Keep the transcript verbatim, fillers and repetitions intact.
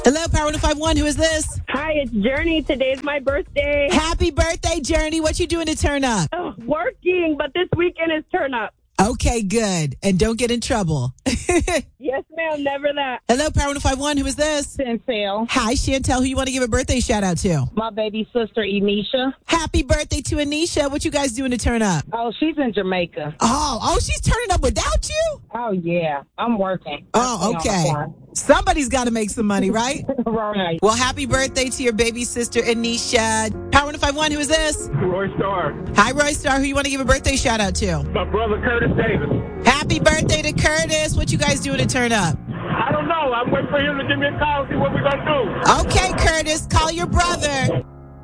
Hello, Power one oh five one. Who is this? Hi, it's Journey. Today's my birthday. Happy birthday, Journey. What you doing to turn up? Oh, working, but this weekend is turn up. Okay, good. And don't get in trouble. Yes, ma'am. Never that. Hello, Power one oh five one. Who is this? Chantel. Hi, Chantel. Who you want to give a birthday shout out to? My baby sister, Anisha. Happy birthday to Anisha. What you guys doing to turn up? Oh, she's in Jamaica. Oh, oh, she's turning up without you? Oh, yeah. I'm working. Oh, okay. Somebody's got to make some money, right? Right. Well, happy birthday to your baby sister, Anisha. Power one oh five one. Who is this? Roy Starr. Hi, Roy Star. Who you want to give a birthday shout out to? My brother Curtis Davis. Happy birthday to Curtis. What you guys doing to turn up? I don't know. I'm waiting for him to give me a call and see what we're going to do. Okay, Curtis, call your brother.